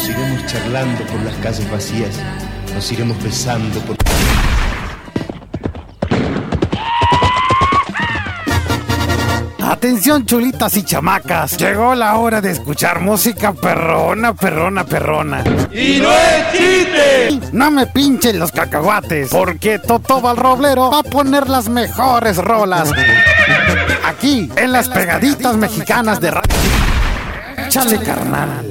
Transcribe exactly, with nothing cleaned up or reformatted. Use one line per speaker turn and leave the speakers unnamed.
Nos iremos charlando por las calles vacías, nos iremos besando por...
Atención, chulitas y chamacas, llegó la hora de escuchar música perrona, perrona, perrona.
¡Y no es chiste!
No me pinchen los cacahuates, porque Totoba el Roblero va a poner las mejores rolas aquí, en las pegaditas mexicanas de radio. Échale, carnal.